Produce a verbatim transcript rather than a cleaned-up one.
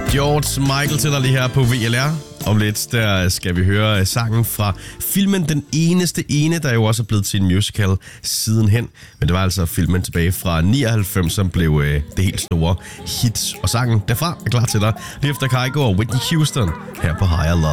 George Michael til dig lige her på V L R. Om lidt, der skal vi høre sangen fra filmen Den Eneste Ene, der jo også er blevet til en musical sidenhen. Men det var altså filmen tilbage fra nioghalvfems, som blev øh, det helt store hit. Og sangen derfra er klar til dig lige efter Kygo og Whitney Houston her på Higher Love.